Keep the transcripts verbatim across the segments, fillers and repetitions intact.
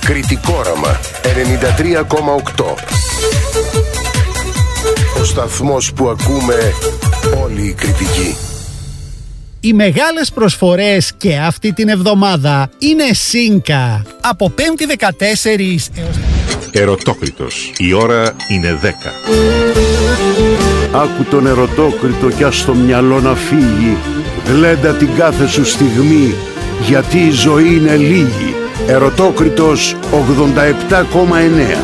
Κρητικόραμα ενενήντα τρία κόμμα οκτώ. Ο σταθμός που ακούμε όλοι οι κριτικοί. Οι μεγάλες προσφορές και αυτή την εβδομάδα είναι Σίνκα. Από πέμπτη δεκατέσσερις έως... Ερωτόκριτος. Η ώρα είναι δέκα. Άκου τον ερωτόκριτο κι ας το μυαλό να φύγει. Γλέντα την κάθε σου στιγμή, γιατί η ζωή είναι λίγη. Ερωτόκριτος ογδόντα επτά κόμμα εννέα.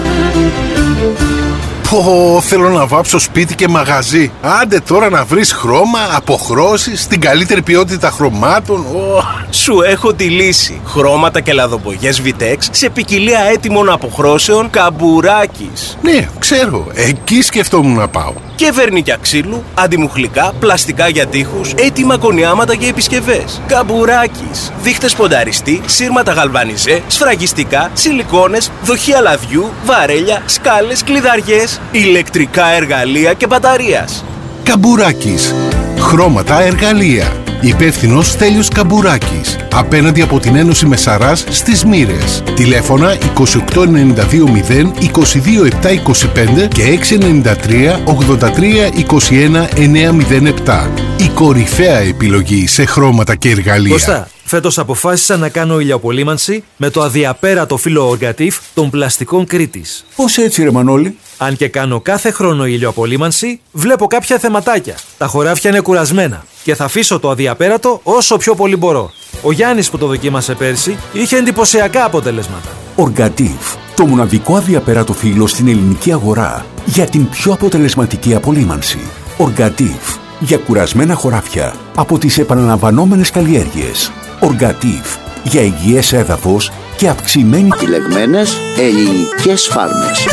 Πω, θέλω να βάψω σπίτι και μαγαζί. Άντε τώρα να βρεις χρώμα, αποχρώσεις, την καλύτερη ποιότητα χρωμάτων. Oh. Σου έχω τη λύση. Χρώματα και λαδομπογιές Vitex σε ποικιλία έτοιμων αποχρώσεων Καμπουράκης. Ναι, ξέρω. Εκεί σκεφτόμουν να πάω. Και βερνίκια ξύλου, αντιμουχλικά, πλαστικά για τοίχους, έτοιμα κονιάματα και επισκευές. Καμπουράκης. Δείχτες πονταριστή, σύρματα γαλβανιζέ, σφραγιστικά, σιλικόνες, δοχεία λαδιού, βαρέλια, σκάλες, κλειδαριές, ηλεκτρικά εργαλεία και μπαταρίας. Καμπουράκης. Χρώματα, εργαλεία. Υπεύθυνος Στέλιος Καμπουράκης. Απέναντι από την Ένωση Μεσαράς στις Μοίρες. Τηλέφωνα είκοσι οκτώ ενενήντα δύο μηδέν είκοσι δύο επτά είκοσι πέντε και έξι εννιά τρία ογδόντα τρία είκοσι ένα εννιά μηδέν επτά. Η κορυφαία επιλογή σε χρώματα και εργαλεία. Κώστα, φέτος αποφάσισα να κάνω ηλιοαπολύμανση με το αδιαπέρατο φύλλο Orgatif των πλαστικών Κρήτης. Πώς έτσι ρε Μανώλη? Αν και κάνω κάθε χρόνο ηλιοαπολύμανση, βλέπω κάποια θεματάκια. Τα χωράφια είναι κουρασμένα και θα αφήσω το αδιαπέρατο όσο πιο πολύ μπορώ. Ο Γιάννης που το δοκίμασε πέρσι είχε εντυπωσιακά αποτελέσματα. Orgatif, το μοναδικό αδιαπέρατο φύλλο στην ελληνική αγορά για την πιο αποτελεσματική απολύμανση. Orgatif, για κουρασμένα χωράφια από τις επαναλαμβανόμενες καλλιέργειες. Orgatif, για υγιές έδαφος και αυξημένη... Επιλεγμένες ελληνικές φάρμες.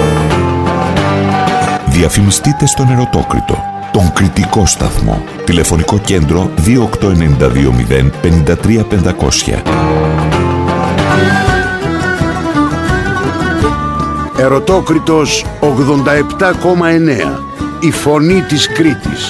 Διαφημιστείτε στον Ερωτόκριτο, τον κριτικό σταθμό. Τηλεφωνικό κέντρο δύο οκτώ εννιά δύο μηδέν πέντε τρία πεντακόσια. Ερωτόκριτος ογδόντα επτά κόμμα εννέα. Η φωνή της Κρήτης.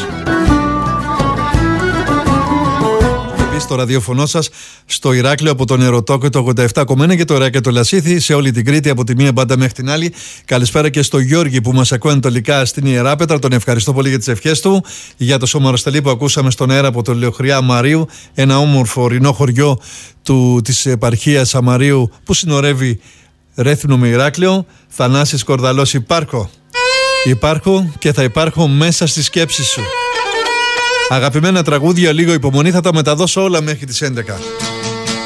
Στο ραδιοφωνό σας στο Ηράκλειο από τον Ερωτόκριτο ογδόντα επτά κόμμα ένα και το Ηράκλειο το Λασίθι, σε όλη την Κρήτη από τη μία μπάντα μέχρι την άλλη. Καλησπέρα και στο Γιώργη που μας ακούει ανατολικά στην Ιεράπετρα. Τον ευχαριστώ πολύ για τις ευχές του. Για το Σωμαροσταλί που ακούσαμε στον αέρα από το Λεωχριά Αμαρίου, ένα όμορφο ορεινό χωριό του, της επαρχίας Αμαρίου που συνορεύει Ρέθυμνο με Ηράκλειο. Θανάσης Κορδαλός, υπάρχω. Υπάρχω και θα υπάρχω μέσα στη σκέψη σου. Αγαπημένα τραγούδια, λίγο υπομονή, θα τα μεταδώσω όλα μέχρι τις έντεκα.